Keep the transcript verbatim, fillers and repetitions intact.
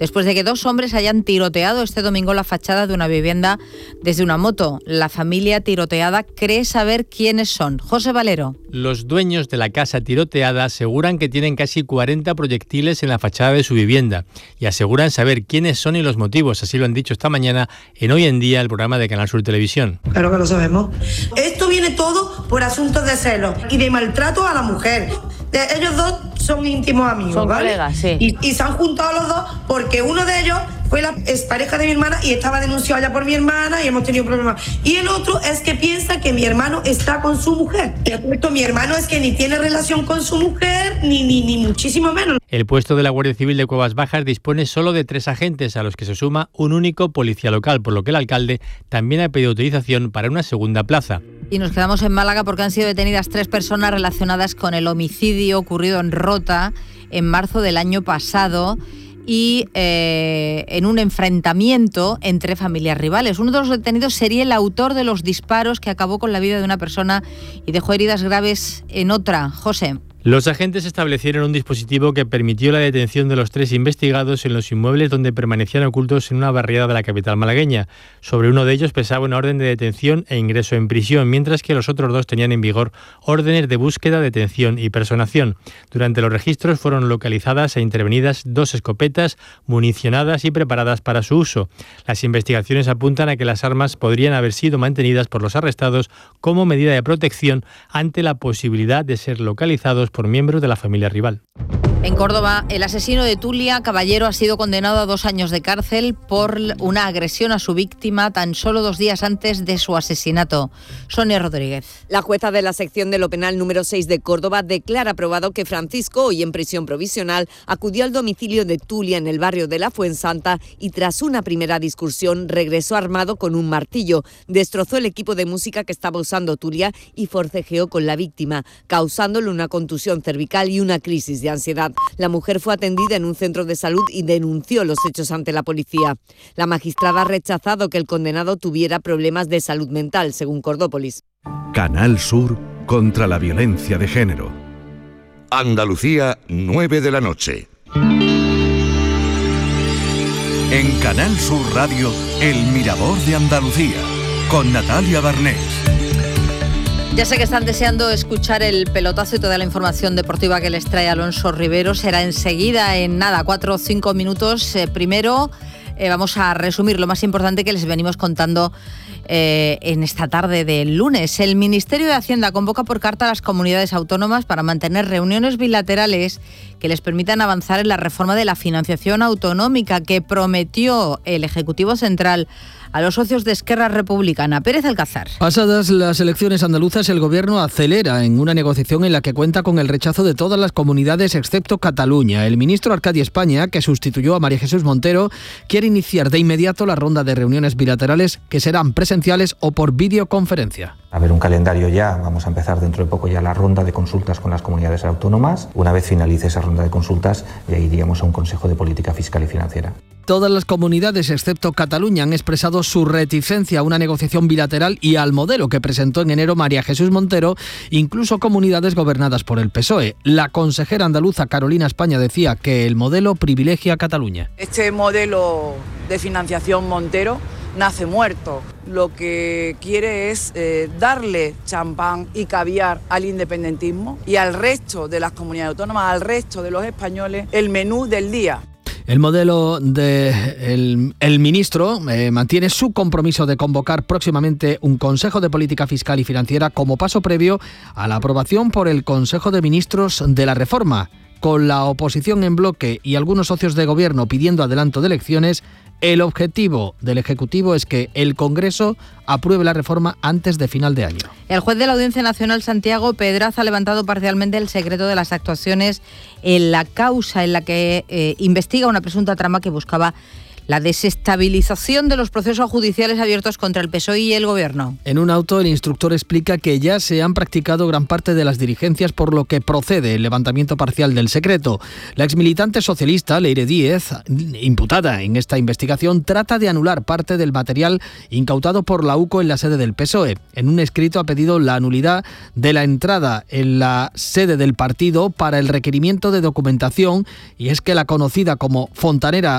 después de que dos hombres hayan tiroteado este domingo la fachada de una vivienda desde una moto. La familia tiroteada cree saber quiénes son. José Valero. Los dueños de la casa tiroteada aseguran que tienen casi cuarenta proyectiles en la fachada de su vivienda y aseguran saber quiénes son y los motivos. Así lo han dicho esta mañana en Hoy en Día, el programa de Canal Sur Televisión. Claro que lo sabemos. Esto viene todo por asuntos de celos y de maltrato a la mujer. Ellos dos son íntimos amigos, son ¿vale? colegas, sí. Y, y se han juntado los dos porque uno de ellos fue la expareja de mi hermana y estaba denunciado ya por mi hermana y hemos tenido problemas. Y el otro es que piensa que mi hermano está con su mujer. Mi hermano es que ni tiene relación con su mujer, ni, ni, ni muchísimo menos. El puesto de la Guardia Civil de Cuevas Bajas dispone solo de tres agentes, a los que se suma un único policía local, por lo que el alcalde también ha pedido autorización para una segunda plaza. Y nos quedamos en Málaga porque han sido detenidas tres personas relacionadas con el homicidio ocurrido en Rota en marzo del año pasado y eh, en un enfrentamiento entre familias rivales. Uno de los detenidos sería el autor de los disparos que acabó con la vida de una persona y dejó heridas graves en otra. José. Los agentes establecieron un dispositivo que permitió la detención de los tres investigados en los inmuebles donde permanecían ocultos en una barriada de la capital malagueña. Sobre uno de ellos pesaba una orden de detención e ingreso en prisión, mientras que los otros dos tenían en vigor órdenes de búsqueda, detención y personación. Durante los registros fueron localizadas e intervenidas dos escopetas municionadas y preparadas para su uso. Las investigaciones apuntan a que las armas podrían haber sido mantenidas por los arrestados como medida de protección ante la posibilidad de ser localizados por miembros de la familia rival. En Córdoba, el asesino de Tulia Caballero ha sido condenado a dos años de cárcel por una agresión a su víctima tan solo dos días antes de su asesinato. Sonia Rodríguez. La jueza de la sección de lo penal número seis de Córdoba declara aprobado que Francisco, hoy en prisión provisional, acudió al domicilio de Tulia en el barrio de la Fuensanta y tras una primera discusión regresó armado con un martillo. Destrozó el equipo de música que estaba usando Tulia y forcejeó con la víctima, causándole una contusión cervical y una crisis de ansiedad. La mujer fue atendida en un centro de salud y denunció los hechos ante la policía. La magistrada ha rechazado que el condenado tuviera problemas de salud mental, según Cordópolis. Canal Sur contra la violencia de género. Andalucía, nueve de la noche. En Canal Sur Radio, El Mirador de Andalucía, con Natalia Barnés. Ya sé que están deseando escuchar el pelotazo y toda la información deportiva que les trae Alonso Rivero. Será enseguida, en nada, cuatro o cinco minutos. Eh, primero eh, vamos a resumir lo más importante que les venimos contando eh, en esta tarde del lunes. El Ministerio de Hacienda convoca por carta a las comunidades autónomas para mantener reuniones bilaterales que les permitan avanzar en la reforma de la financiación autonómica que prometió el Ejecutivo Central a los socios de Esquerra Republicana. Pérez Alcázar. Pasadas las elecciones andaluzas, el Gobierno acelera en una negociación en la que cuenta con el rechazo de todas las comunidades excepto Cataluña. El ministro Arcadi España, que sustituyó a María Jesús Montero, quiere iniciar de inmediato la ronda de reuniones bilaterales que serán presenciales o por videoconferencia. A ver, un calendario ya, vamos a empezar dentro de poco ya la ronda de consultas con las comunidades autónomas. Una vez finalice esa ronda de consultas, ya iríamos a un Consejo de Política Fiscal y Financiera. Todas las comunidades, excepto Cataluña, han expresado su reticencia a una negociación bilateral y al modelo que presentó en enero María Jesús Montero, incluso comunidades gobernadas por el P S O E. La consejera andaluza Carolina España decía que el modelo privilegia a Cataluña. Este modelo de financiación Montero nace muerto. Lo que quiere es eh, darle champán y caviar al independentismo y al resto de las comunidades autónomas, al resto de los españoles, el menú del día. El modelo del el ministro eh, mantiene su compromiso de convocar próximamente un Consejo de Política Fiscal y Financiera como paso previo a la aprobación por el Consejo de Ministros de la reforma. Con la oposición en bloque y algunos socios de gobierno pidiendo adelanto de elecciones, el objetivo del Ejecutivo es que el Congreso apruebe la reforma antes de final de año. El juez de la Audiencia Nacional, Santiago Pedraz, ha levantado parcialmente el secreto de las actuaciones en la causa en la que eh, investiga una presunta trama que buscaba la desestabilización de los procesos judiciales abiertos contra el P S O E y el Gobierno. En un auto, el instructor explica que ya se han practicado gran parte de las diligencias, por lo que procede el levantamiento parcial del secreto. La exmilitante socialista, Leire Díez, imputada en esta investigación, trata de anular parte del material incautado por la U C O en la sede del P S O E. En un escrito ha pedido la nulidad de la entrada en la sede del partido para el requerimiento de documentación, y es que la conocida como fontanera